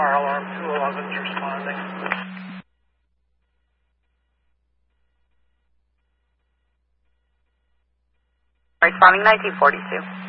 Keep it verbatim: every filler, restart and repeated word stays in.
car alarm, two eleven's responding. Responding nineteen forty-two.